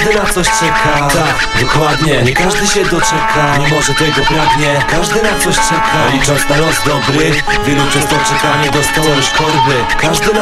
każdy na coś czeka. Tak, dokładnie, nie każdy się doczeka, nie może tego pragnie, każdy na coś czeka. Licząc na los dobry, wielu przez to czekanie dostało już korby. Każdy na